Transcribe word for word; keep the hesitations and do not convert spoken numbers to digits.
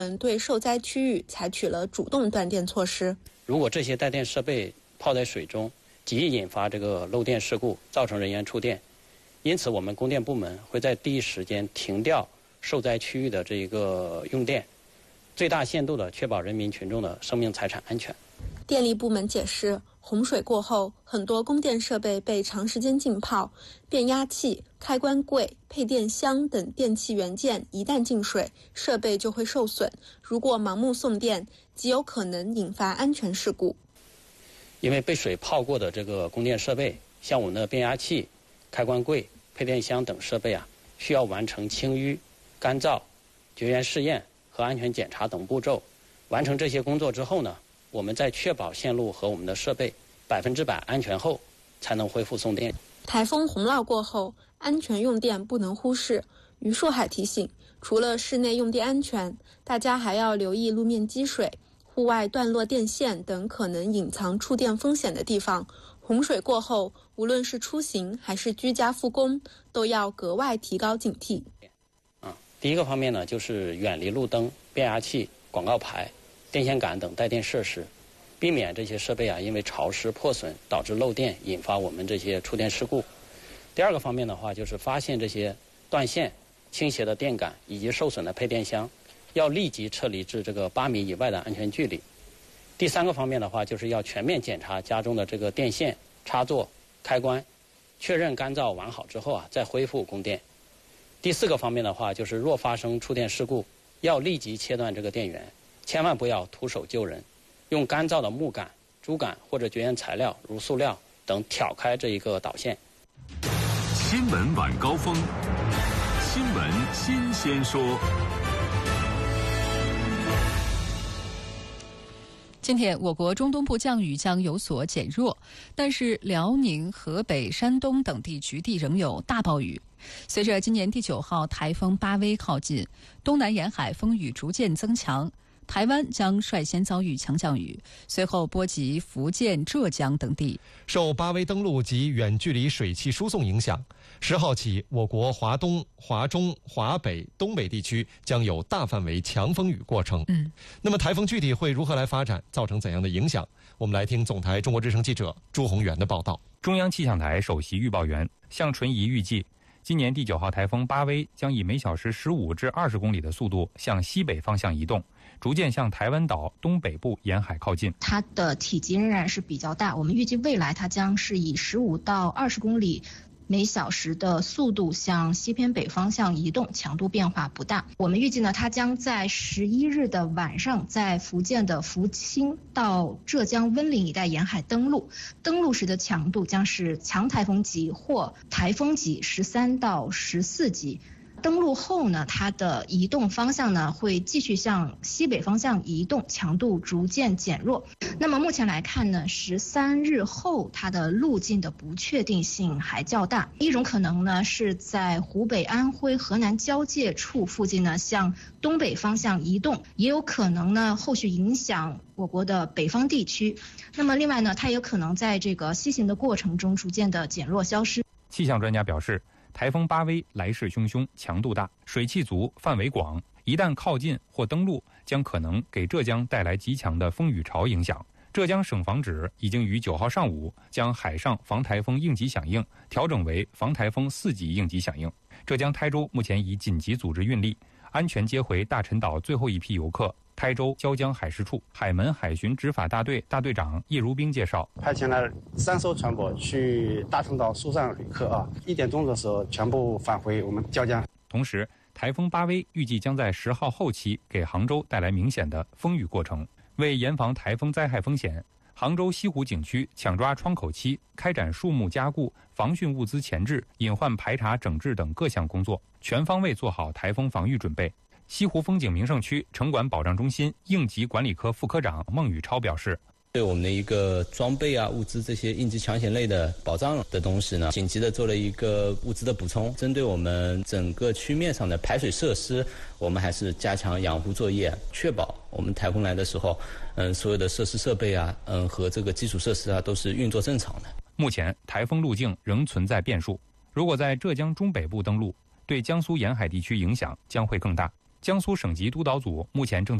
对受灾区域采取了主动断电措施。 如果这些带电设备泡在水中，极易引发这个漏电事故，造成人员触电。因此，我们供电部门会在第一时间停掉受灾区域的这个用电，最大限度地确保人民群众的生命财产安全。 电力部门解释，洪水过后，很多供电设备被长时间浸泡，变压器、开关柜、配电箱等电器元件一旦进水，设备就会受损。如果盲目送电，极有可能引发安全事故。 因为被水泡过的这个供电设备，像我们的变压器、开关柜、配电箱等设备啊，需要完成清淤、干燥、绝缘试验和安全检查等步骤。完成这些工作之后呢，我们在确保线路和我们的设备百分之百安全后，才能恢复送电。 台风洪涝过后，安全用电不能忽视。于硕海提醒，除了室内用电安全，大家还要留意路面积水、户外断落电线等可能隐藏触电风险的地方。洪水过后，无论是出行还是居家复工，都要格外提高警惕。 啊，第一个方面呢，就是远离路灯、变压器、广告牌、电线杆等带电设施，避免这些设备啊因为潮湿破损导致漏电，引发我们这些触电事故。第二个方面的话，就是发现这些断线、倾斜的电杆以及受损的配电箱，要立即撤离至这个八米以外的安全距离。第三个方面的话，就是要全面检查家中的这个电线、插座、开关，确认干燥完好之后啊，再恢复供电。第四个方面的话，就是若发生触电事故，要立即切断这个电源，千万不要徒手救人，用干燥的木杆、竹杆或者绝缘材料如塑料等挑开这一个导线。 新闻晚高峰，新闻新鲜说。 今天我国中东部降雨将有所减弱，但是辽宁、河北、山东等地局地仍有大暴雨。随着今年第九号台风巴威靠近，东南沿海风雨逐渐增强，台湾将率先遭遇强降雨，随后波及福建、浙江等地。 受巴威登陆及远距离水汽输送影响，十号起，我国华东、华中、华北、东北地区将有大范围强风雨过程。 嗯， 那么台风具体会如何来发展，造成怎样的影响？我们来听总台中国之声记者朱宏元的报道。 中央气象台首席预报员向纯仪预计，今年第九号台风巴威将以每小时十五至二十公里的速度向西北方向移动，逐渐向台湾岛东北部沿海靠近。 它的体积仍然是比较大，我们预计未来它将是以十五到二十公里每小时的速度向西偏北方向移动，强度变化不大。我们预计呢，它将在十一日的晚上在福建的福清到浙江温岭一带沿海登陆，登陆时的强度将是强台风级或台风级十三到十四级。登陆后呢，它的移动方向呢会继续向西北方向移动，强度逐渐减弱。那么目前来看呢，十三日后它的路径的不确定性还较大。一种可能呢是在湖北、安徽、河南交界处附近呢向东北方向移动，也有可能呢后续影响我国的北方地区。那么另外呢，它也可能在这个西行的过程中逐渐的减弱消失。 气象专家表示，台风巴威来势汹汹，强度大，水汽足，范围广，一旦靠近或登陆，将可能给浙江带来极强的风雨潮影响。浙江省防指已经于九号上午将海上防台风应急响应调整为防台风四级应急响应。浙江台州目前已紧急组织运力，安全接回大陈岛最后一批游客。台州椒江海事处海门海巡执法大队大队长叶如冰介绍， 派遣了三艘船舶去大陈岛疏散旅客啊，一点钟的时候全部返回我们椒江。 同时，台风巴威预计将在十号后期给杭州带来明显的风雨过程。为严防台风灾害风险，杭州西湖景区抢抓窗口期，开展树木加固、防汛物资前置、隐患排查整治等各项工作，全方位做好台风防御准备。西湖风景名胜区城管保障中心应急管理科副科长孟宇超表示， 对我们的一个装备啊、物资这些应急抢险类的保障的东西呢，紧急的做了一个物资的补充。针对我们整个区面上的排水设施，我们还是加强养护作业，确保我们台风来的时候，嗯，所有的设施设备啊，嗯和这个基础设施啊都是运作正常的。 目前台风路径仍存在变数，如果在浙江中北部登陆，对江苏沿海地区影响将会更大。 江苏省级督导组目前正在